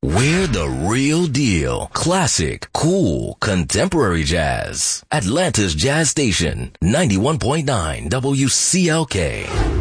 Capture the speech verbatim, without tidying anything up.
We're the real deal. Classic, cool, contemporary jazz. Atlanta's Jazz Station, ninety-one point nine W C L K.